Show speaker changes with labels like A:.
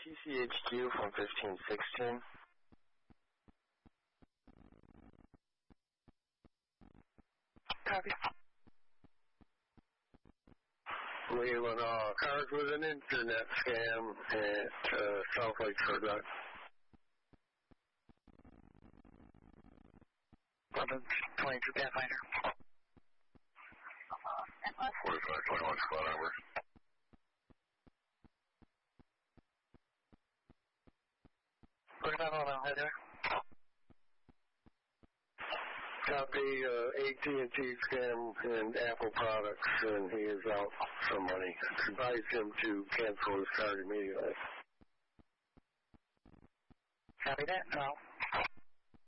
A: TCHQ from 1516.
B: Copy.
C: Leland, cars with an internet scam at South Lake Turduck.
B: 1122 Pathfinder.
C: 4521 squad number.
B: Hi there.
C: Copy, AT&T scam and Apple products, and he is out some money. Advise him to cancel his card immediately.
B: Copy that.